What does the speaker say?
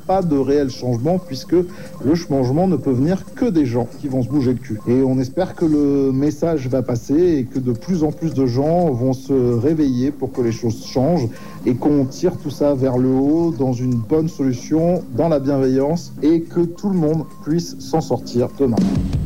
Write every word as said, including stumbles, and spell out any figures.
pas de réel changement puisque le changement ne peut venir que des gens qui vont se bouger le cul. Et on espère que le message va passer et que de plus en plus de gens vont se réveiller pour que les choses changent et qu'on tire tout ça vers le haut dans une bonne solution, dans la bienveillance et que tout le monde puisse s'en sortir demain.